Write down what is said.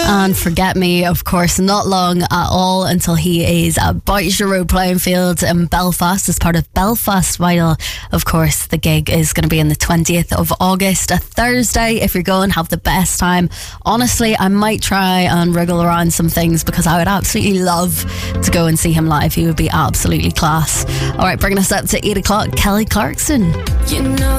And Forget Me, of course, not long at all until he is at Bowyer Road Playing Field in Belfast as part of Belfast Vital. Of course, the gig is going to be on the 20th of August, a Thursday. If you're going, have the best time. Honestly, I might try and wriggle around some things because I would absolutely love to go and see him live. He would be absolutely class. All right, bringing us up to 8 o'clock, Kelly Clarkson. You know